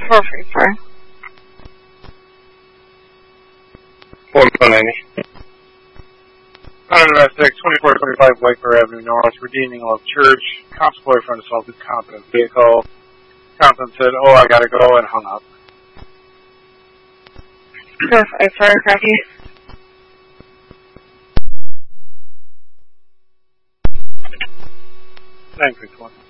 2444. 190. Investigate 2425 Whitebear Avenue North, Redeeming Love Church. Comp's boyfriend assaulted Comp in a vehicle. Comp said, "Oh, I gotta go," and hung up. 454, copy. 961.